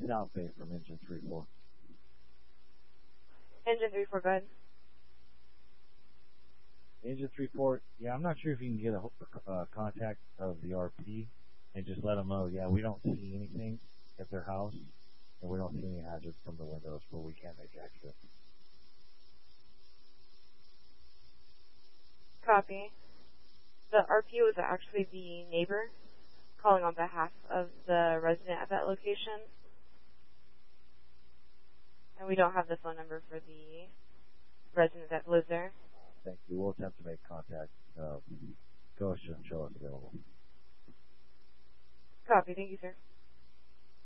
South Bay from Engine 3-4. Engine 3-4, go ahead. Engine 3-4, yeah, I'm not sure if you can get a contact of the RP and just let them know, yeah, we don't see anything at their house, and we don't see any hazards from the windows, but we can't make access. Copy. The RP was actually the neighbor calling on behalf of the resident at that location. And we don't have the phone number for the resident that lives there. Thank you. We'll attempt to make contact. Ghost and show us available. Copy. Thank you, sir.